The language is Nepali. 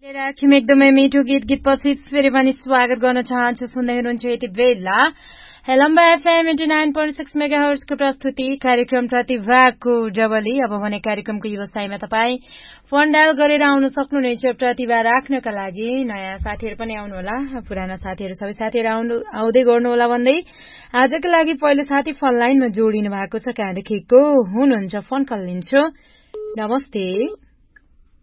राख्यौं एकदमै मिठो गीत पछि फेरि पनि स्वागत गर्न चाहन्छु। सुन्दै हुनुहुन्छ यति बेला हेलम्बा एफएम 89.6 मेगाहर्जको प्रस्तुति कार्यक्रम प्रतिभाको डबली। अब भने कार्यक्रमको व्यवसायमा तपाईँ फोन डायल गरेर आउन सक्नुहुनेछ प्रतिभा राख्नका लागि। नयाँ साथीहरू पनि आउनुहोला, पुराना साथीहरू सबै साथीहरू आउँदै गर्नुहोला भन्दै आजको लागि पहिलो साथी फोन लाइनमा जोडिनु भएको छ। कहाँदेखिको हुनुहुन्छ? फोन कल लिन्छु। नमस्ते।